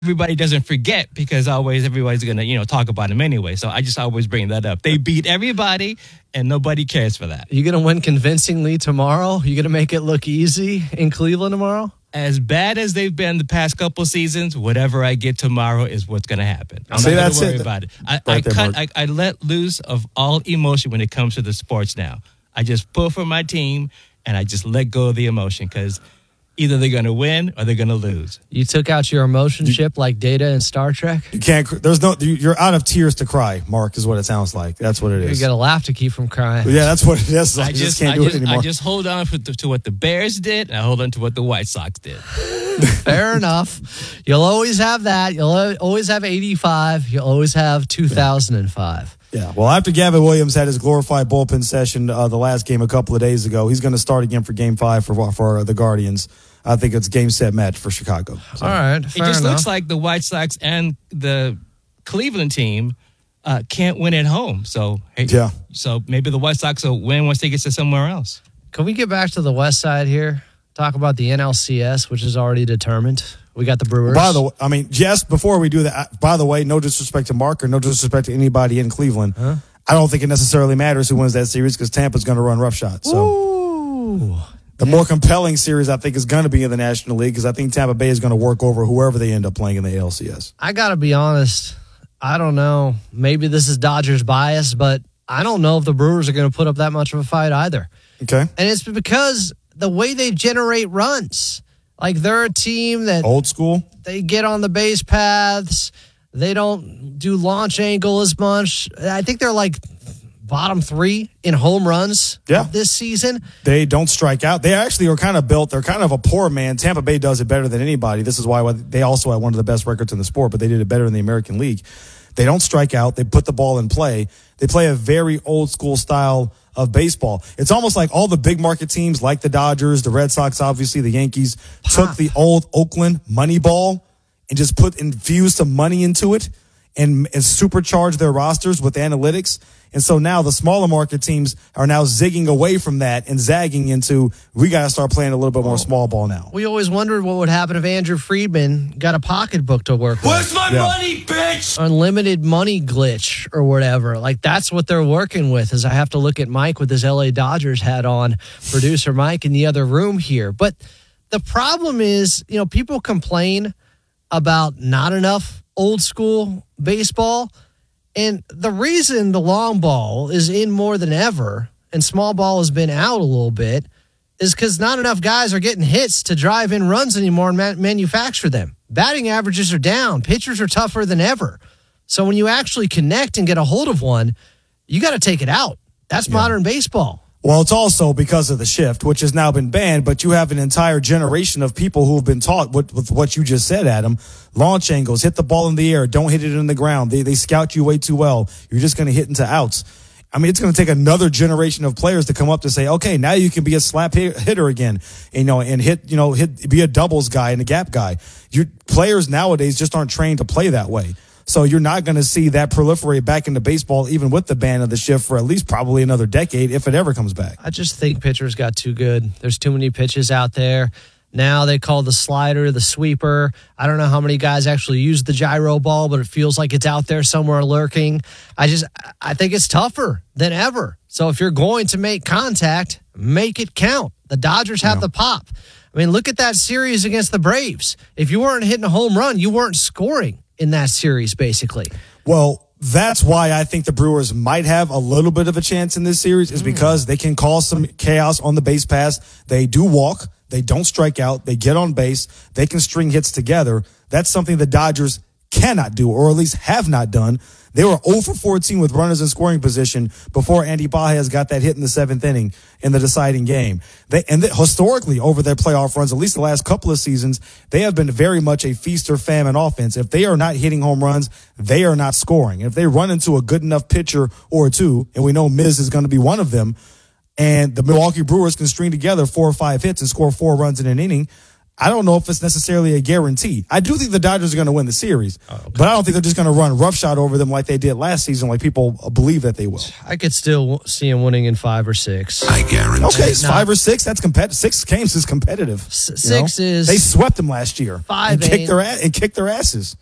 everybody doesn't forget because always everybody's going to, talk about them anyway. So I just always bring that up. They beat everybody and nobody cares for that. You going to win convincingly tomorrow? You going to make it look easy in Cleveland tomorrow? As bad as they've been the past couple seasons, whatever I get tomorrow is what's going to happen. I'm not going to worry about it. I let loose of all emotion when it comes to the sports now. I just pull for my team and I just let go of the emotion because either they're going to win or they're going to lose. You took out your emotion chip like Data in Star Trek? You can't. You're out of tears to cry, Mark, is what it sounds like. That's what it is. You got to laugh to keep from crying. Yeah, that's what it is. I just can't do it anymore. I just hold on to what the Bears did, and I hold on to what the White Sox did. Fair enough. You'll always have that. You'll always have 85. You'll always have 2005. Yeah, well, after Gavin Williams had his glorified bullpen session the last game a couple of days ago, he's going to start again for Game 5 for the Guardians. I think it's game, set, match for Chicago. So. All right, fair enough. Looks like the White Sox and the Cleveland team can't win at home. So maybe the White Sox will win once they get to somewhere else. Can we get back to the West Side here? Talk about the NLCS, which is already determined. We got the Brewers. By the way, Jess, before we do that, by the way, no disrespect to Mark or no disrespect to anybody in Cleveland. Huh? I don't think it necessarily matters who wins that series because Tampa's going to run roughshod. So. Ooh. The more compelling series, I think, is going to be in the National League because I think Tampa Bay is going to work over whoever they end up playing in the ALCS. I got to be honest. I don't know. Maybe this is Dodgers bias, but I don't know if the Brewers are going to put up that much of a fight either. Okay. And it's because the way they generate runs. Like, they're a team that... Old school? They get on the base paths. They don't do launch angle as much. I think they're like... bottom 3 in home runs this season. They don't strike out. They actually are kind of built. They're kind of a poor man. Tampa Bay does it better than anybody. This is why they also have one of the best records in the sport, but they did it better in the American League. They don't strike out. They put the ball in play. They play a very old school style of baseball. It's almost like all the big market teams like the Dodgers, the Red Sox, obviously the Yankees, took the old Oakland money ball and just infused some money into it and supercharged their rosters with analytics. And so now the smaller market teams are now zigging away from that and zagging into, we got to start playing a little bit more small ball now. We always wondered what would happen if Andrew Friedman got a pocketbook to work with. Where's my money, bitch? Unlimited money glitch or whatever. Like, that's what they're working with, is I have to look at Mike with his LA Dodgers hat on, producer Mike in the other room here. But the problem is, people complain about not enough old school baseball. And the reason the long ball is in more than ever and small ball has been out a little bit is because not enough guys are getting hits to drive in runs anymore and manufacture them. Batting averages are down. Pitchers are tougher than ever. So when you actually connect and get a hold of one, you got to take it out. That's modern baseball. Well, it's also because of the shift, which has now been banned, but you have an entire generation of people who have been taught with what you just said, Adam. Launch angles, hit the ball in the air, don't hit it in the ground. They scout you way too well. You're just going to hit into outs. I mean, it's going to take another generation of players to come up to say, okay, now you can be a slap hitter again, and be a doubles guy and a gap guy. Your players nowadays just aren't trained to play that way. So you're not going to see that proliferate back into baseball, even with the ban of the shift, for at least probably another decade, if it ever comes back. I just think pitchers got too good. There's too many pitches out there. Now they call the slider the sweeper. I don't know how many guys actually use the gyro ball, but it feels like it's out there somewhere lurking. I think it's tougher than ever. So if you're going to make contact, make it count. The Dodgers have the pop. I mean, look at that series against the Braves. If you weren't hitting a home run, you weren't scoring in that series, basically. Well, that's why I think the Brewers might have a little bit of a chance in this series, is because they can cause some chaos on the base pass. They do walk. They don't strike out. They get on base. They can string hits together. That's something the Dodgers cannot do, or at least have not done. They were 0 for 14 with runners in scoring position before Andy Baez got that hit in the 7th inning in the deciding game. Historically, over their playoff runs, at least the last couple of seasons, they have been very much a feast or famine offense. If they are not hitting home runs, they are not scoring. If they run into a good enough pitcher or two, and we know Miz is going to be one of them, and the Milwaukee Brewers can string together 4 or 5 hits and score 4 runs in an inning, I don't know if it's necessarily a guarantee. I do think the Dodgers are going to win the series, but I don't think they're just going to run roughshod over them like they did last season, like people believe that they will. I could still see them winning in 5 or 6. I guarantee. Okay, it's 5 or 6. That's competitive. 6 games is competitive. 6 is. They swept them last year. 5 and kicked their asses.